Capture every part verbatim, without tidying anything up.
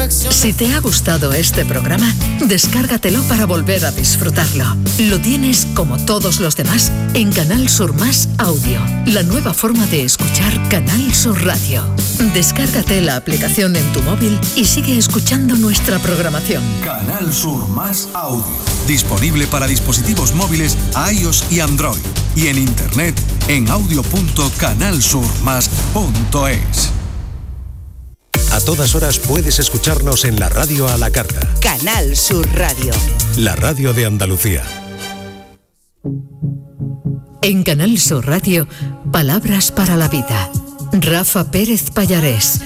Si te ha gustado este programa, descárgatelo para volver a disfrutarlo. Lo tienes, como todos los demás, en Canal Sur Más Audio, la nueva forma de escuchar Canal Sur Radio. Descárgate la aplicación en tu móvil y sigue escuchando nuestra programación. Canal Sur Más Audio, disponible para dispositivos móviles iOS y Android, y en internet en audio punto canal sur más punto es. A todas horas puedes escucharnos en la radio a la carta. Canal Sur Radio. La radio de Andalucía. En Canal Sur Radio, Palabras para la Vida. Rafa Pérez Pallarés.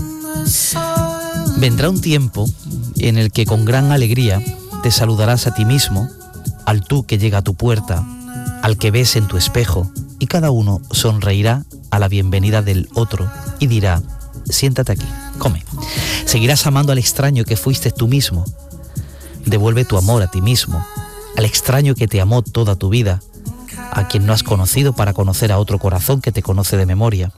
Vendrá un tiempo en el que con gran alegría te saludarás a ti mismo, al tú que llega a tu puerta, al que ves en tu espejo, y cada uno sonreirá a la bienvenida del otro y dirá: siéntate aquí, come. Seguirás amando al extraño que fuiste tú mismo. Devuelve tu amor a ti mismo, al extraño que te amó toda tu vida, a quien no has conocido para conocer a otro corazón que te conoce de memoria.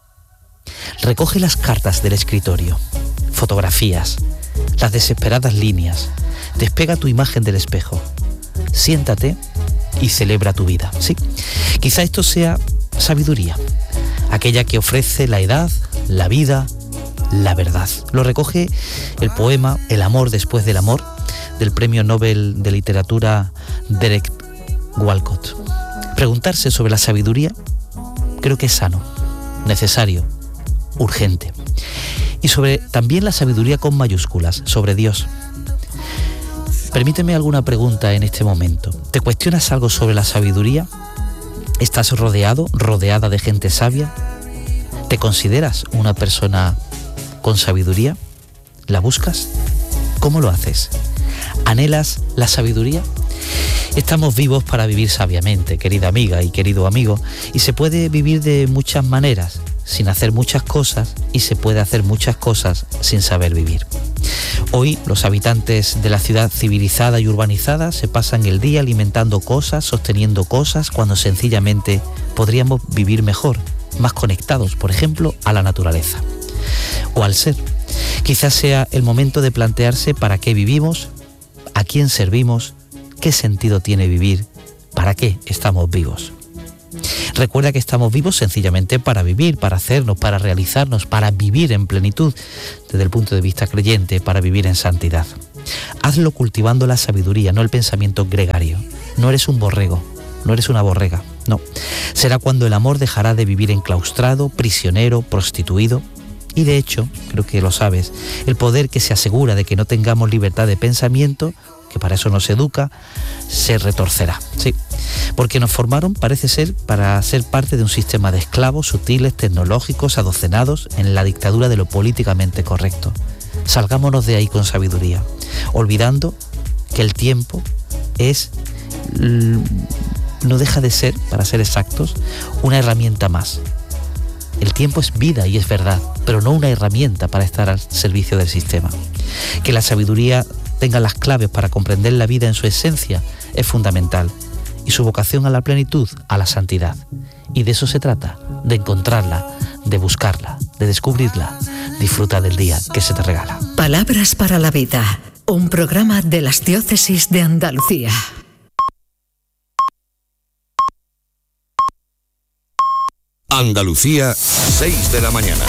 Recoge las cartas del escritorio, fotografías, las desesperadas líneas, despega tu imagen del espejo, siéntate y celebra tu vida. Sí, quizá esto sea sabiduría, aquella que ofrece la edad, la vida, la verdad. Lo recoge el poema El amor después del amor, del Premio Nobel de Literatura Derek Walcott. Preguntarse sobre la sabiduría creo que es sano, necesario, urgente. Y sobre también la sabiduría con mayúsculas, sobre Dios. Permíteme alguna pregunta en este momento. ¿Te cuestionas algo sobre la sabiduría? ¿Estás rodeado, rodeada de gente sabia? ¿Te consideras una persona con sabiduría? ¿La buscas? ¿Cómo lo haces? ¿Anhelas la sabiduría? Estamos vivos para vivir sabiamente, querida amiga y querido amigo, y se puede vivir de muchas maneras, sin hacer muchas cosas, y se puede hacer muchas cosas sin saber vivir. Hoy los habitantes de la ciudad civilizada y urbanizada se pasan el día alimentando cosas, sosteniendo cosas, cuando sencillamente podríamos vivir mejor, más conectados, por ejemplo, a la naturaleza o al ser. Quizás sea el momento de plantearse para qué vivimos, a quién servimos, qué sentido tiene vivir, para qué estamos vivos. Recuerda que estamos vivos sencillamente para vivir, para hacernos, para realizarnos, para vivir en plenitud, desde el punto de vista creyente, para vivir en santidad. Hazlo cultivando la sabiduría, no el pensamiento gregario. No eres un borrego, no eres una borrega, no. Será cuando el amor dejará de vivir enclaustrado, prisionero, prostituido. Y de hecho, creo que lo sabes, el poder que se asegura de que no tengamos libertad de pensamiento, que para eso nos educa, se retorcerá. Sí, porque nos formaron, parece ser, para ser parte de un sistema de esclavos sutiles, tecnológicos, adocenados en la dictadura de lo políticamente correcto. Salgámonos de ahí con sabiduría, olvidando que el tiempo es, no deja de ser, para ser exactos, una herramienta más. El tiempo es vida y es verdad, pero no una herramienta para estar al servicio del sistema. Que la sabiduría tenga las claves para comprender la vida en su esencia es fundamental, y su vocación a la plenitud, a la santidad. Y de eso se trata, de encontrarla, de buscarla, de descubrirla. Disfruta del día que se te regala. Palabras para la Vida, un programa de las diócesis de Andalucía. Andalucía, seis de la mañana.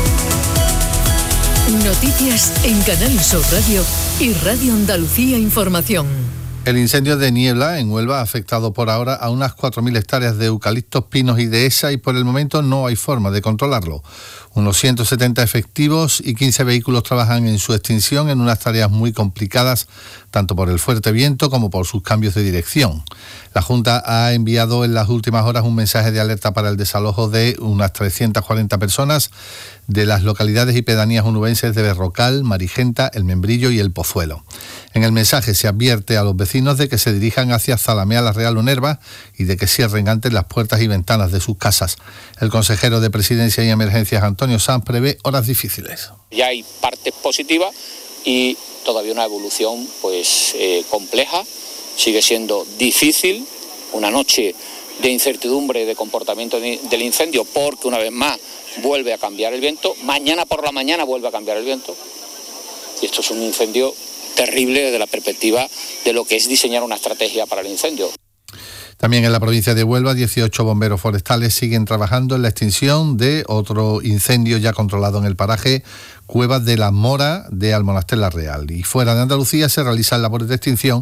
Noticias en Canal Sur Radio y Radio Andalucía Información. El incendio de Niebla en Huelva ha afectado por ahora a unas cuatro mil hectáreas de eucaliptos, pinos y dehesa, y por el momento no hay forma de controlarlo. Unos ciento setenta efectivos y quince vehículos trabajan en su extinción en unas tareas muy complicadas, tanto por el fuerte viento como por sus cambios de dirección. La Junta ha enviado en las últimas horas un mensaje de alerta para el desalojo de unas trescientas cuarenta personas de las localidades y pedanías onubenses de Berrocal, Marigenta, El Membrillo y El Pozuelo. En el mensaje se advierte a los vecinos de que se dirijan hacia Zalamea la Real o Nerva y de que cierren antes las puertas y ventanas de sus casas. El consejero de Presidencia y Emergencias, Antonio Sanz, prevé horas difíciles. Ya hay partes positivas y todavía una evolución pues eh, compleja. Sigue siendo difícil, una noche de incertidumbre de comportamiento del incendio, porque una vez más vuelve a cambiar el viento. Mañana por la mañana vuelve a cambiar el viento. y esto es un incendio terrible desde la perspectiva de lo que es diseñar una estrategia para el incendio. También en la provincia de Huelva, dieciocho bomberos forestales siguen trabajando en la extinción de otro incendio ya controlado en el paraje Cuevas de la Mora de Almonaster la Real. Y fuera de Andalucía se realizan labores de extinción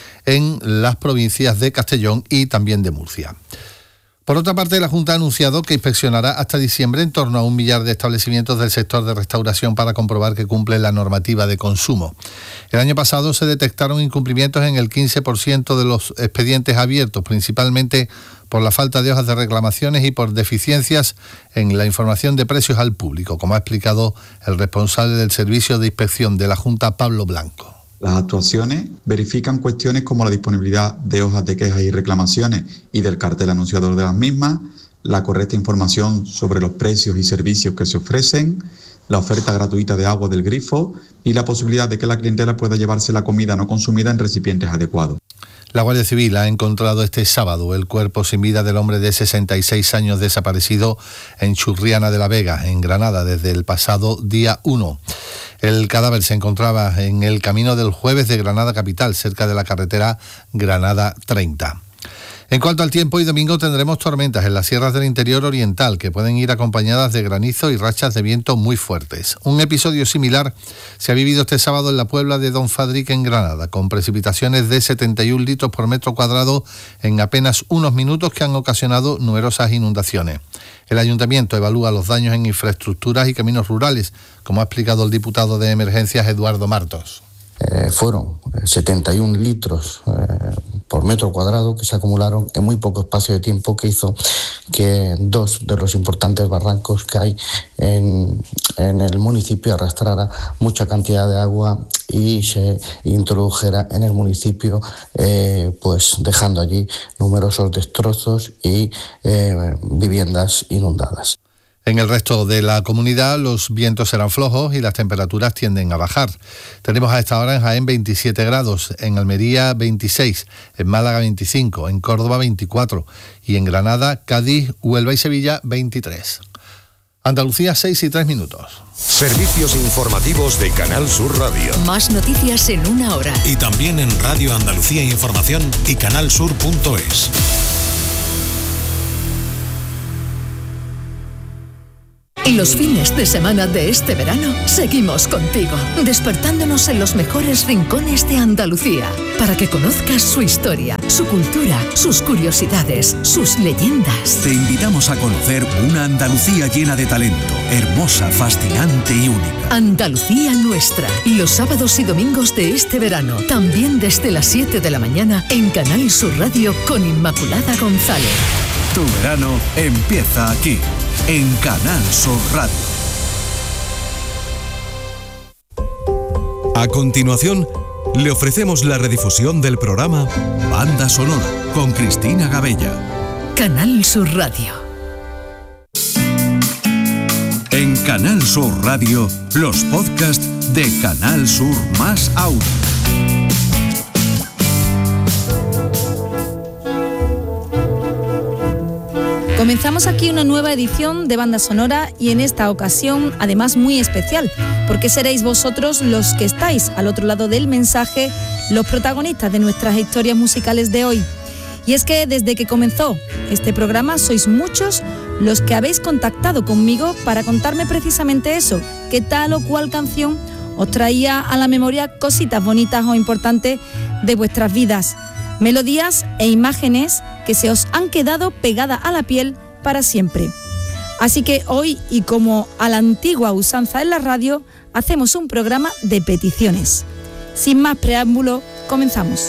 en las provincias de Castellón y también de Murcia. Por otra parte, la Junta ha anunciado que inspeccionará hasta diciembre en torno a un millar de establecimientos del sector de restauración para comprobar que cumplen la normativa de consumo. El año pasado se detectaron incumplimientos en el quince por ciento de los expedientes abiertos, principalmente por la falta de hojas de reclamaciones y por deficiencias en la información de precios al público, como ha explicado el responsable del Servicio de Inspección de la Junta, Pablo Blanco. Las actuaciones verifican cuestiones como la disponibilidad de hojas de quejas y reclamaciones y del cartel anunciador de las mismas, la correcta información sobre los precios y servicios que se ofrecen, la oferta gratuita de agua del grifo y la posibilidad de que la clientela pueda llevarse la comida no consumida en recipientes adecuados. La Guardia Civil ha encontrado este sábado el cuerpo sin vida del hombre de sesenta y seis años desaparecido en Churriana de la Vega, en Granada, desde el pasado día uno. El cadáver se encontraba en el camino del Jueves de Granada capital, cerca de la carretera Granada treinta. En cuanto al tiempo, hoy domingo tendremos tormentas en las sierras del interior oriental que pueden ir acompañadas de granizo y rachas de viento muy fuertes. Un episodio similar se ha vivido este sábado en la Puebla de Don Fadrique en Granada, con precipitaciones de setenta y un litros por metro cuadrado en apenas unos minutos que han ocasionado numerosas inundaciones. El ayuntamiento evalúa los daños en infraestructuras y caminos rurales, como ha explicado el diputado de Emergencias Eduardo Martos. Eh, fueron setenta y un litros eh, por metro cuadrado que se acumularon en muy poco espacio de tiempo, que hizo que dos de los importantes barrancos que hay en, en el municipio arrastrara mucha cantidad de agua y se introdujera en el municipio, eh, pues dejando allí numerosos destrozos y eh, viviendas inundadas. En el resto de la comunidad los vientos serán flojos y las temperaturas tienden a bajar. Tenemos a esta hora en Jaén veintisiete grados, en Almería veintiséis, en Málaga veinticinco, en Córdoba veinticuatro y en Granada, Cádiz, Huelva y Sevilla veintitrés. Andalucía, seis y tres minutos. Servicios informativos de Canal Sur Radio. Más noticias en una hora. Y también en Radio Andalucía Información y canal sur punto es. Los fines de semana de este verano seguimos contigo, despertándonos en los mejores rincones de Andalucía, para que conozcas su historia, su cultura, sus curiosidades, sus leyendas. Te invitamos a conocer una Andalucía llena de talento, hermosa, fascinante y única. Andalucía Nuestra, los sábados y domingos de este verano, también desde las siete de la mañana en Canal Sur Radio con Inmaculada González. Tu verano empieza aquí, en Canal Sur Radio. A continuación, le ofrecemos la redifusión del programa Banda Sonora con Cristina Gabella. Canal Sur Radio. En Canal Sur Radio, los podcasts de Canal Sur Más Audio. Comenzamos aquí una nueva edición de Banda Sonora y en esta ocasión, además muy especial, porque seréis vosotros los que estáis al otro lado del mensaje, los protagonistas de nuestras historias musicales de hoy. Y es que desde que comenzó este programa sois muchos los que habéis contactado conmigo para contarme precisamente eso, que tal o cual canción os traía a la memoria cositas bonitas o importantes de vuestras vidas. Melodías e imágenes que se os han quedado pegadas a la piel para siempre. Así que hoy, y como a la antigua usanza en la radio, hacemos un programa de peticiones. Sin más preámbulo, comenzamos.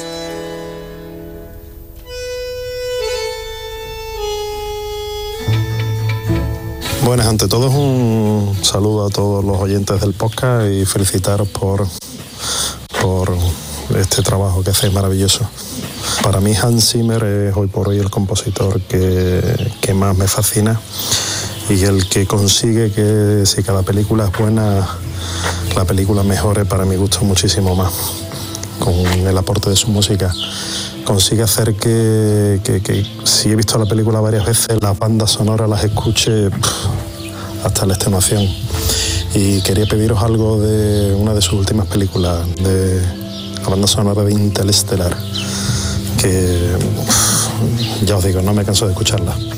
Buenas, ante todo un saludo a todos los oyentes del podcast y felicitaros por, por este trabajo que hacéis maravilloso. Para mí Hans Zimmer es hoy por hoy el compositor que, que más me fascina y el que consigue que si cada película es buena, la película mejore para mi gusto muchísimo más. Con el aporte de su música consigue hacer que, que, que si he visto la película varias veces, las bandas sonoras las escuche pff, hasta la extenuación. y quería pediros algo de una de sus últimas películas, de la banda sonora de Interestelar, que ya os digo, no me canso de escucharla.